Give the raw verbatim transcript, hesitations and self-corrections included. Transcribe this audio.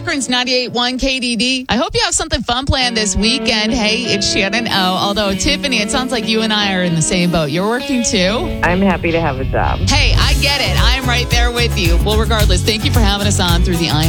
Akron's ninety-eight point one K D D. I hope you have something fun planned this weekend. Hey, it's Shannon O. Although, Tiffany, it sounds like you and I are in the same boat. You're working too? I'm happy to have a job. Hey, I get it. I'm right there with you. Well, regardless, thank you for having us on through the I